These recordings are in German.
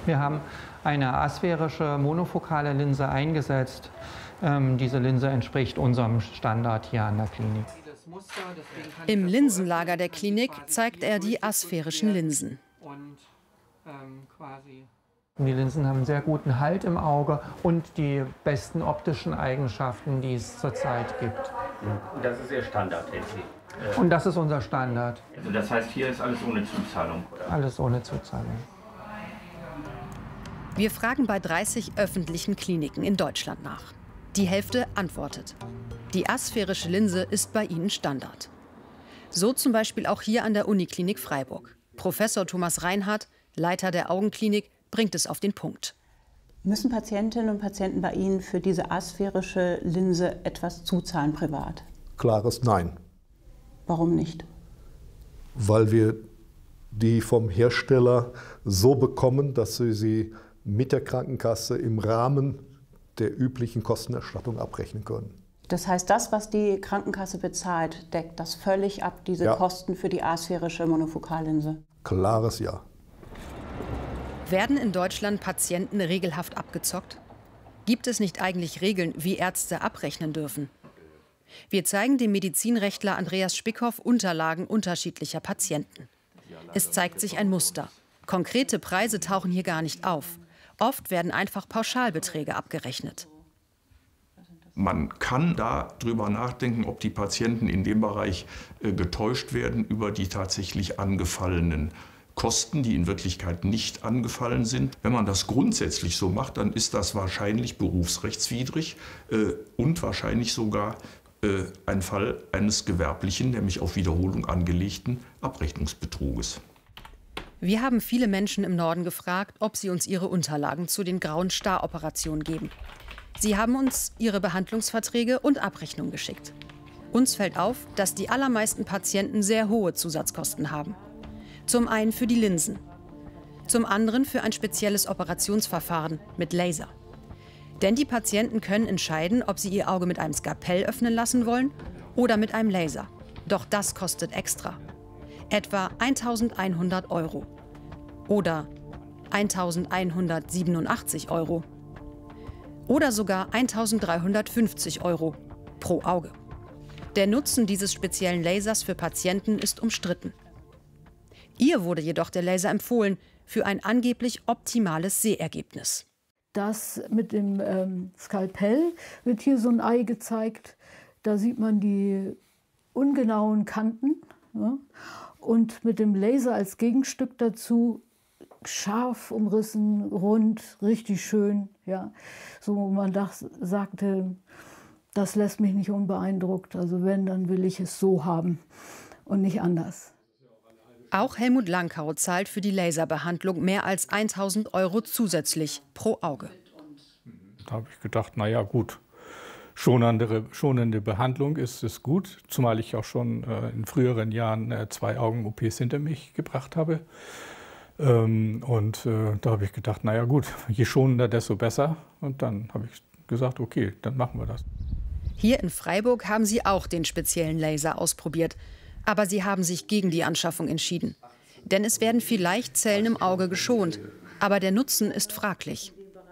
Wir haben eine asphärische monofokale Linse eingesetzt. Diese Linse entspricht unserem Standard hier an der Klinik. Im Linsenlager der Klinik zeigt er die asphärischen Linsen. Die Linsen haben einen sehr guten Halt im Auge und die besten optischen Eigenschaften, die es zurzeit gibt. Und das ist Ihr Standard, Und das ist unser Standard. Also das heißt, hier ist alles ohne Zuzahlung, oder? Alles ohne Zuzahlung. Wir fragen bei 30 öffentlichen Kliniken in Deutschland nach. Die Hälfte antwortet. Die asphärische Linse ist bei ihnen Standard. So zum Beispiel auch hier an der Uniklinik Freiburg. Professor Thomas Reinhardt, Leiter der Augenklinik, bringt es auf den Punkt. Müssen Patientinnen und Patienten bei Ihnen für diese asphärische Linse etwas zuzahlen privat? Klares Nein. Warum nicht? Weil wir die vom Hersteller so bekommen, dass wir sie mit der Krankenkasse im Rahmen der üblichen Kostenerstattung abrechnen können. Das heißt, das, was die Krankenkasse bezahlt, deckt das völlig ab, diese Kosten für die asphärische Monofokallinse? Klares Ja. Werden in Deutschland Patienten regelhaft abgezockt? Gibt es nicht eigentlich Regeln, wie Ärzte abrechnen dürfen? Wir zeigen dem Medizinrechtler Andreas Spickhoff Unterlagen unterschiedlicher Patienten. Es zeigt sich ein Muster. Konkrete Preise tauchen hier gar nicht auf. Oft werden einfach Pauschalbeträge abgerechnet. Man kann darüber nachdenken, ob die Patienten in dem Bereich getäuscht werden über die tatsächlich angefallenen Kosten, die in Wirklichkeit nicht angefallen sind. Wenn man das grundsätzlich so macht, dann ist das wahrscheinlich berufsrechtswidrig und wahrscheinlich sogar ein Fall eines gewerblichen, nämlich auf Wiederholung angelegten Abrechnungsbetruges. Wir haben viele Menschen im Norden gefragt, ob sie uns ihre Unterlagen zu den grauen Star-Operationen geben. Sie haben uns ihre Behandlungsverträge und Abrechnungen geschickt. Uns fällt auf, dass die allermeisten Patienten sehr hohe Zusatzkosten haben. Zum einen für die Linsen, zum anderen für ein spezielles Operationsverfahren mit Laser. Denn die Patienten können entscheiden, ob sie ihr Auge mit einem Skalpell öffnen lassen wollen oder mit einem Laser. Doch das kostet extra. Etwa 1.100 € oder 1.187 € oder sogar 1.350 € pro Auge. Der Nutzen dieses speziellen Lasers für Patienten ist umstritten. Ihr wurde jedoch der Laser empfohlen für ein angeblich optimales Sehergebnis. Das mit dem Skalpell wird hier so ein Ei gezeigt. Da sieht man die ungenauen Kanten. Ja? Und mit dem Laser als Gegenstück dazu scharf umrissen, rund, richtig schön. Ja? So, wo man sagte, das lässt mich nicht unbeeindruckt. Also wenn, dann will ich es so haben und nicht anders. Auch Helmut Langkau zahlt für die Laserbehandlung mehr als 1.000 € zusätzlich pro Auge. Da habe ich gedacht, na ja, gut, schonende Behandlung ist gut, zumal ich auch schon in früheren Jahren 2 Augen-OPs hinter mich gebracht habe. Da habe ich gedacht, na ja, gut, je schonender, desto besser. Und dann habe ich gesagt, okay, dann machen wir das. Hier in Freiburg haben sie auch den speziellen Laser ausprobiert. Aber sie haben sich gegen die Anschaffung entschieden. Denn es werden vielleicht Zellen im Auge geschont. Aber der Nutzen ist fraglich.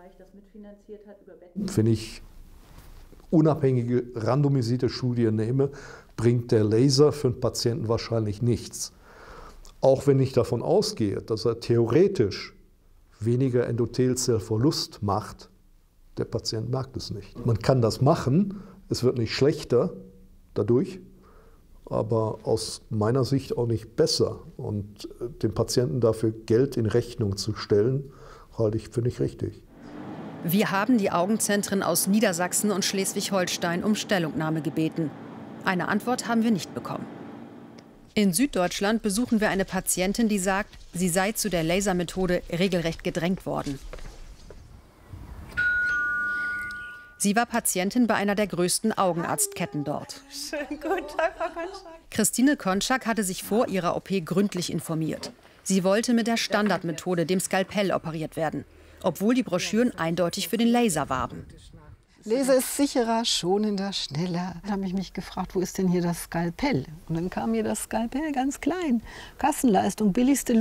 Wenn ich unabhängige randomisierte Studien nehme, bringt der Laser für den Patienten wahrscheinlich nichts. Auch wenn ich davon ausgehe, dass er theoretisch weniger Endothelzellverlust macht, der Patient merkt es nicht. Man kann das machen, es wird nicht schlechter dadurch, aber aus meiner Sicht auch nicht besser. Und dem Patienten dafür Geld in Rechnung zu stellen, halte ich für nicht richtig. Wir haben die Augenzentren aus Niedersachsen und Schleswig-Holstein um Stellungnahme gebeten. Eine Antwort haben wir nicht bekommen. In Süddeutschland besuchen wir eine Patientin, die sagt, sie sei zu der Lasermethode regelrecht gedrängt worden. Sie war Patientin bei einer der größten Augenarztketten dort. Schönen guten Tag, Frau Konczak. Christine Konczak hatte sich vor ihrer OP gründlich informiert. Sie wollte mit der Standardmethode, dem Skalpell, operiert werden, obwohl die Broschüren eindeutig für den Laser warben. Laser ist sicherer, schonender, schneller. Da habe ich mich gefragt, wo ist denn hier das Skalpell? Und dann kam mir das Skalpell ganz klein. Kassenleistung, billigste